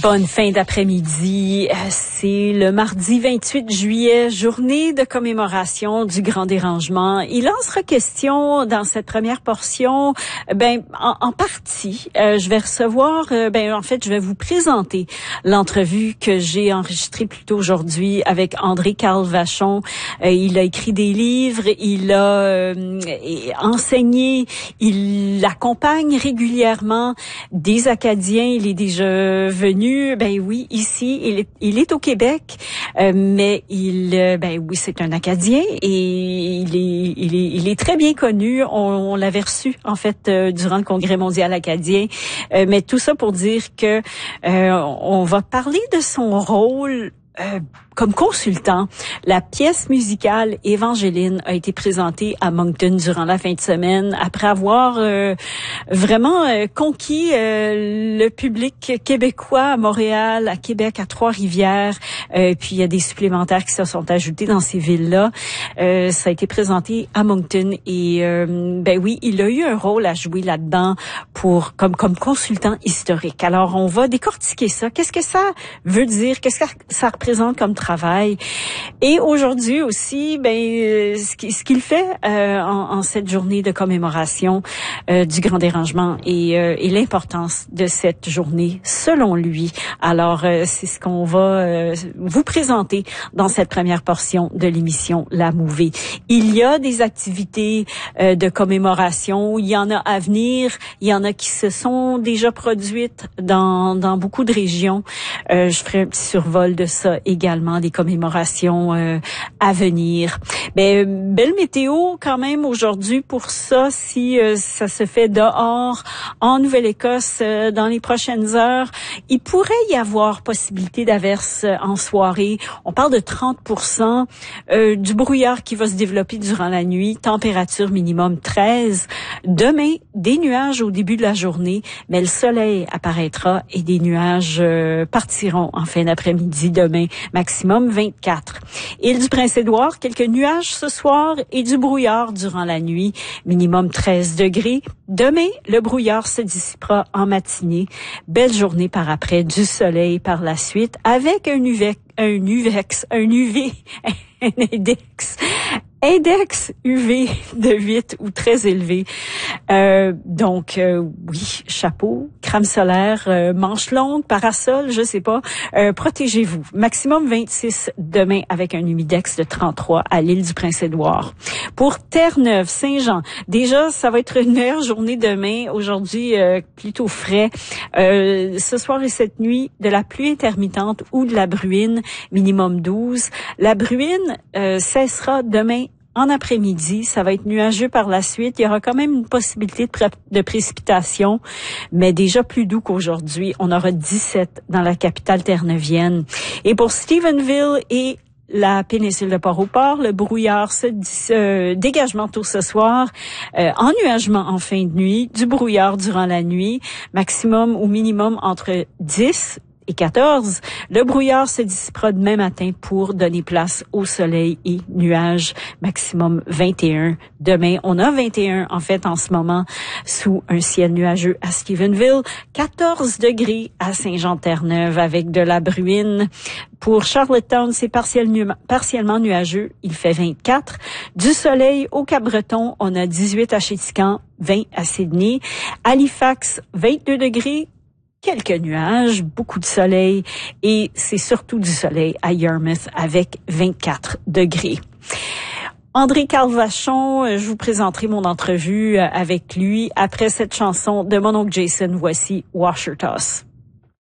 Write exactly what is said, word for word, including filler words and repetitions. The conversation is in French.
Bonne fin d'après-midi. C'est le mardi vingt-huit juillet, journée de commémoration du Grand Dérangement. Il en sera question dans cette première portion, ben en, en partie, euh, je vais recevoir, euh, ben en fait, je vais vous présenter l'entrevue que j'ai enregistrée plus tôt aujourd'hui avec André Carl Vachon. Euh, il a écrit des livres, il a euh, enseigné, il accompagne régulièrement des Acadiens. Il est déjà venu, ben oui, ici, il est, il est au Québec, euh, mais il, ben oui, c'est un Acadien et il est, il est, il est très bien connu. On, on l'avait reçu en fait euh, durant le Congrès mondial acadien, euh, mais tout ça pour dire que euh, on va parler de son rôle Euh, comme consultant. La pièce musicale Évangéline a été présentée à Moncton durant la fin de semaine après avoir euh, vraiment euh, conquis euh, le public québécois à Montréal, à Québec, à Trois-Rivières. Euh, puis il y a des supplémentaires qui se sont ajoutés dans ces villes-là. Euh, ça a été présenté à Moncton et euh, ben oui, il a eu un rôle à jouer là-dedans pour comme comme consultant historique. Alors on va décortiquer ça. Qu'est-ce que ça veut dire? Qu'est-ce que ça représente comme travail? Et aujourd'hui aussi, ben euh, ce qu'il fait euh, en, en cette journée de commémoration euh, du Grand Dérangement et, euh, et l'importance de cette journée selon lui. Alors euh, c'est ce qu'on va euh, vous présenter dans cette première portion de l'émission La Mouvée. Il y a des activités euh, de commémoration, il y en a à venir, il y en a qui se sont déjà produites dans dans beaucoup de régions. Euh, je ferai un petit survol de ça également, des commémorations euh, à venir. Ben, belle météo quand même aujourd'hui pour ça, si euh, ça se fait dehors en Nouvelle-Écosse euh, dans les prochaines heures. Il pourrait y avoir possibilité d'averses en soirée. On parle de trente pour cent euh, du brouillard qui va se développer durant la nuit. Température minimum treize. Demain, des nuages au début de la journée, mais le soleil apparaîtra et des nuages euh, partiront en fin d'après-midi demain. Maximum vingt-quatre. Île du Prince-Édouard, quelques nuages ce soir et du brouillard durant la nuit. Minimum treize degrés. Demain, le brouillard se dissipera en matinée. Belle journée par après, du soleil par la suite, avec un U V, un U V, un U V, un index. Index U V de huit ou très élevé. Euh, donc, euh, oui, chapeau, crème solaire, euh, manches longues, parasol, je sais pas. Euh, protégez-vous. Maximum vingt-six demain avec un humidex de trente-trois à l'île du Prince-Édouard. Pour Terre-Neuve, Saint-Jean, déjà, ça va être une meilleure journée demain. Aujourd'hui, euh, plutôt frais. Euh, ce soir et cette nuit, de la pluie intermittente ou de la bruine, minimum douze. La bruine euh, cessera demain en après-midi. Ça va être nuageux par la suite. Il y aura quand même une possibilité de, pré- de précipitation, mais déjà plus doux qu'aujourd'hui. On aura dix-sept dans la capitale terneuvienne. Et pour Stephenville et la péninsule de Port-au-Port, le brouillard se euh, dégagement tôt ce soir, euh, ennuagement en fin de nuit, du brouillard durant la nuit, maximum ou minimum entre dix et quatorze. Le brouillard se dissipera demain matin pour donner place au soleil et nuages, maximum vingt et un. Demain, on a vingt et un en fait en ce moment sous un ciel nuageux à Stephenville, quatorze degrés à Saint-Jean-Terre-Neuve avec de la bruine. Pour Charlottetown, c'est partiel nu- partiellement nuageux, il fait vingt-quatre. Du soleil au Cap-Breton, on a dix-huit à Chéticamp, vingt à Sydney. Halifax, vingt-deux degrés. Quelques nuages, beaucoup de soleil et c'est surtout du soleil à Yarmouth avec vingt-quatre degrés. André Carl Vachon, je vous présenterai mon entrevue avec lui après cette chanson de mon oncle Jason. Voici Washer Toss.